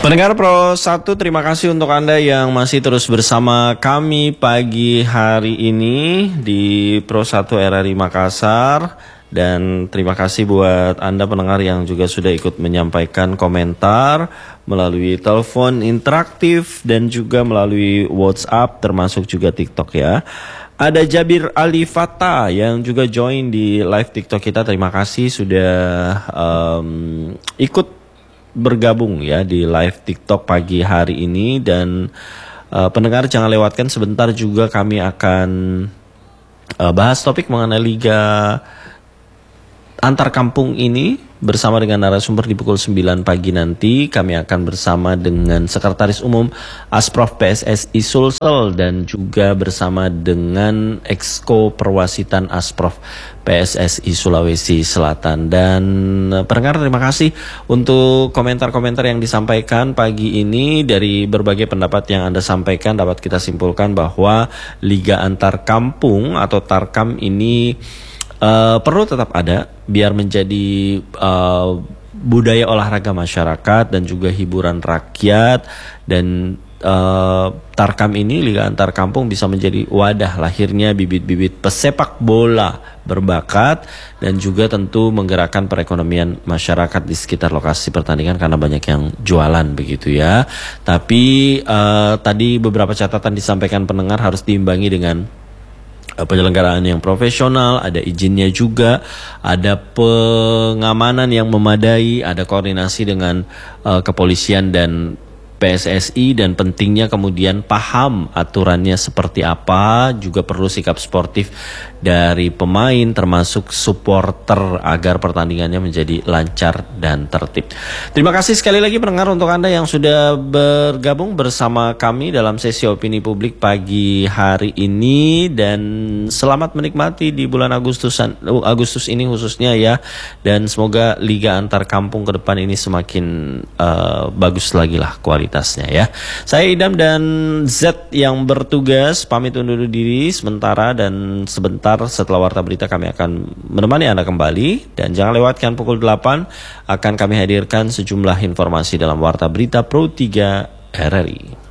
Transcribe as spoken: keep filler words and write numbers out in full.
Pendengar Pro satu, terima kasih untuk Anda yang masih terus bersama kami pagi hari ini di Pro satu R R I Makassar. Dan terima kasih buat Anda pendengar yang juga sudah ikut menyampaikan komentar melalui telepon interaktif dan juga melalui WhatsApp termasuk juga TikTok ya. Ada Jabir Ali Fata yang juga join di live TikTok kita. Terima kasih sudah um, ikut bergabung ya di live TikTok pagi hari ini. Dan uh, pendengar jangan lewatkan, sebentar juga kami akan uh, bahas topik mengenai Liga Antar Kampung ini bersama dengan narasumber di pukul sembilan pagi nanti. Kami akan bersama dengan Sekretaris Umum Asprof P S S I Sulsel dan juga bersama dengan Exco Perwasitan Asprof P S S I Sulawesi Selatan. Dan pendengar terima kasih untuk komentar-komentar yang disampaikan pagi ini. Dari berbagai pendapat yang Anda sampaikan dapat kita simpulkan bahwa Liga Antar Kampung atau Tarkam ini Uh, perlu tetap ada biar menjadi uh, budaya olahraga masyarakat dan juga hiburan rakyat. Dan uh, Tarkam ini, Liga Antar Kampung, bisa menjadi wadah lahirnya bibit-bibit pesepak bola berbakat dan juga tentu menggerakkan perekonomian masyarakat di sekitar lokasi pertandingan karena banyak yang jualan begitu ya. Tapi uh, tadi beberapa catatan disampaikan pendengar harus diimbangi dengan penyelenggaraan yang profesional, ada izinnya juga, ada pengamanan yang memadai, ada koordinasi dengan uh, kepolisian dan P S S I, dan pentingnya kemudian paham aturannya seperti apa, juga perlu sikap sportif dari pemain termasuk supporter agar pertandingannya menjadi lancar dan tertib. Terima kasih sekali lagi pendengar untuk Anda yang sudah bergabung bersama kami dalam sesi opini publik pagi hari ini, dan selamat menikmati di bulan Agustusan Agustus ini khususnya ya, dan semoga Liga Antar Kampung ke depan ini semakin uh, bagus lagi lah kualitasnya ya. Saya Idam dan Z yang bertugas pamit undur diri sementara, dan sebentar setelah Warta Berita kami akan menemani Anda kembali. Dan jangan lewatkan pukul delapan akan kami hadirkan sejumlah informasi dalam Warta Berita Pro tiga R R I.